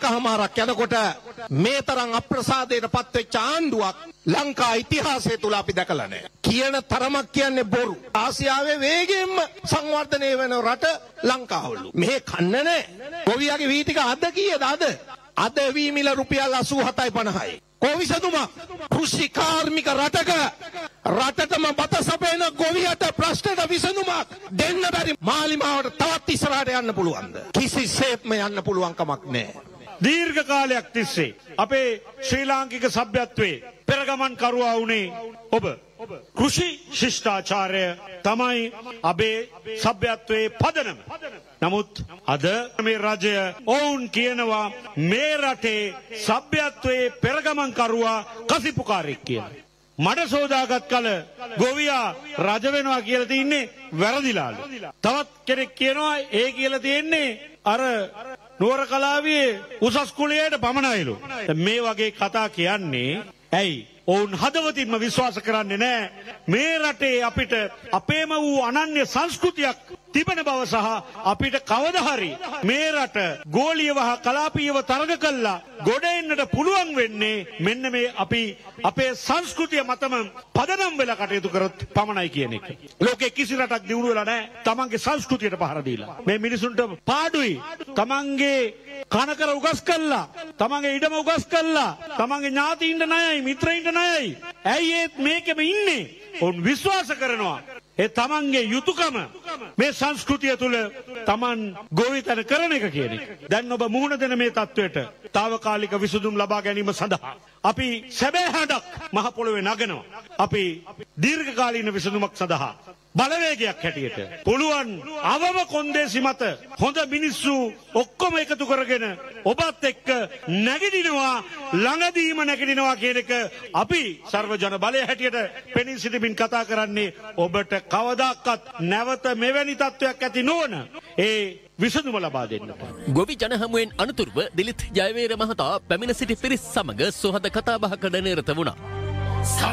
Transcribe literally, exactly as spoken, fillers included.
එකහමාරක් යනකොට මේ තරම් අප්‍රසාදයට පත්වෙච්ච ආණ්ඩුවක් ලංකා ඉතිහාසය තුල අපි දැකලා නැහැ. කියන තරමක් කියන්නේ බොරු. ආසියාවේ වේගයෙන්ම සංවර්ධනය වෙන රට ලංකාවලු. මෙහෙ කන්න නැහැ. ගොවියාගේ වී ටික අද කීයද අද? අද වී මිල රුපියල් අසූ හතයි පනහයි. කොවිසතුමා කෘෂි කාර්මික රටක රටටම බත සපයන ගොවියට ප්‍රශ්නට විසඳුමක් දෙන්න බැරි මාලිමාවට තවත් ඉස්සරහට යන්න පුළුවන්ද? කිසිසේත්ම යන්න පුළුවන් කමක් නැහැ. දීර්ඝ කාලයක් තිස්සේ අපේ ශ්‍රී ලාංකික සભ્યත්වයේ පෙරගමන් කරුවා වුණේ ඔබ. කෘෂි ශිෂ්ටාචාරය තමයි අපේ සભ્યත්වයේ පදනම. නමුත් අද මේ රජය ඔවුන් කියනවා මේ රටේ සભ્યත්වයේ පෙරගමන් කරුවා කසිපුකාරයෙක් කියලා. මඩ සෝදාගත් කල ගොවියා රජ වෙනවා කියලා තින්නේ වැරදිලාලු. තවත් කෙනෙක් කියනවා ඒ කියලා තියෙන්නේ අර නුවර කලාවේ උසස් කුලයට පමණයිලු. මේ වගේ කතා කියන්නේ ඇයි? ඔවුන් හදවතින්ම විශ්වාස කරන්නේ නැහැ මේ රටේ අපිට අපේම වූ අනන්‍ය සංස්කෘතියක් තිබෙන බව සහ අපිට කවදා හරි මේ රට ගෝලීයව හා කලාපීයව තරග කළා ගොඩ එන්නට පුළුවන් වෙන්නේ මෙන්න මේ අපි අපේ සංස්කෘතිය මතම පදනම් වෙලා කටයුතු කරොත් පමණයි කියන එක. ලෝකේ කිසි රටක් දියුණු වෙලා නැහැ තමන්ගේ සංස්කෘතියට පහර දීලා. මේ මිනිසුන්ට පාඩුයි තමන්ගේ කනකර උගස් කළා තමන්ගේ ඉඩම උගස් කළා තමන්ගේ ඥාතීන්ට ණයයි මිත්‍රයින්ට ණයයි. ඇයි ඒත් මේකෙම ඉන්නේ? ඔවුන් විශ්වාස කරනවා ඒ තමන්ගේ යුතුයකම මේ සංස්කෘතිය තුළ තමන් ගොවිතැන කරන එක කියන එක. දැන් ඔබ මුහුණ දෙන මේ තත්වයට తాවකාලික විසඳුම් ලබා ගැනීම සඳහා අපි සැබෑ හඬක් මහ පොළොවේ නගනවා. අපි දීර්ඝකාලීන විසඳුමක් සඳහා බලවේගයක් හැටියට පුළුවන් අවම කොන්දේසි මත හොඳ මිනිස්සු ඔක්කොම එකතු කරගෙන ඔබත් එක්ක නැගිටිනවා ළඟදීම නැගිටිනවා කියන එක අපි සර්ව ජන බලය හැටියට පෙනී සිටමින් කතා කරන්නේ ඔබට කවදාකවත් නැවත මෙවැනි තත්වයක් ඇති නොවන ඒ විසඳුම ලබා දෙන්න. ගොවි ජනහමුවෙන් අනතුරුව දිලිත් ජයවීර මහතා පැමිණ සිටි පිරිස් සමග සුහද කතාබහකට නිරත වුණා.